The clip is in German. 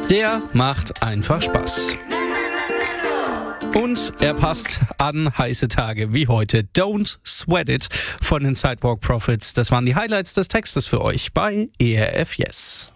Der macht einfach Spaß. Und er passt an heiße Tage wie heute. Don't Sweat It von den Sidewalk Prophets. Das waren die Highlights des Textes für euch bei ERF Yes.